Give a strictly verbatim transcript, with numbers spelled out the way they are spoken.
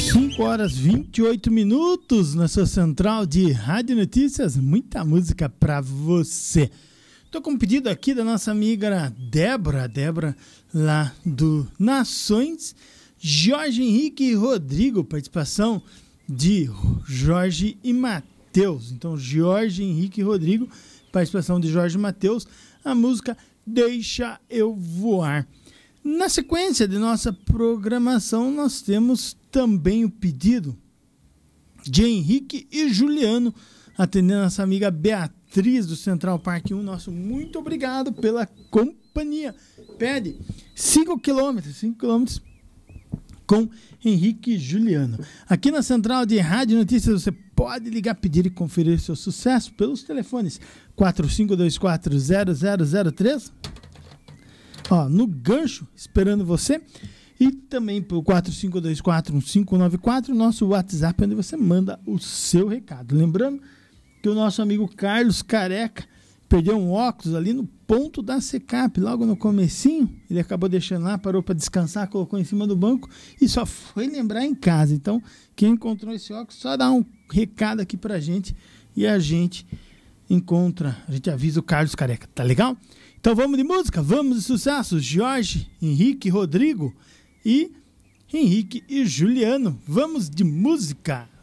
cinco horas e vinte e oito minutos na sua central de Rádio Notícias, muita música pra você. Tô com um pedido aqui da nossa amiga Débora, Débora lá do Nações, Jorge Henrique e Rodrigo, participação de Jorge e Matheus. Então, Jorge Henrique e Rodrigo, participação de Jorge e Matheus, a música Deixa Eu Voar. Na sequência de nossa programação, nós temos também o pedido de Henrique e Juliano, atendendo a nossa amiga Beatriz do Central Park um. Nosso muito obrigado pela companhia. Pede cinco quilômetros, cinco quilômetros com Henrique e Juliano. Aqui na Central de Rádio Notícias, você pode ligar, pedir e conferir seu sucesso pelos telefones quatro cinco dois quatro zero zero zero três, ó, no gancho, esperando você, e também pelo quatro cinco dois quatro um cinco nove quatro, nosso WhatsApp, onde você manda o seu recado. Lembrando que o nosso amigo Carlos Careca perdeu um óculos ali no ponto da Secap, logo no comecinho, ele acabou deixando lá, parou para descansar, colocou em cima do banco e só foi lembrar em casa. Então, quem encontrou esse óculos, só dá um recado aqui pra gente e a gente encontra, a gente avisa o Carlos Careca, tá legal? Então vamos de música, vamos de sucesso. Jorge, Henrique, Rodrigo e Henrique e Juliano. Vamos de música.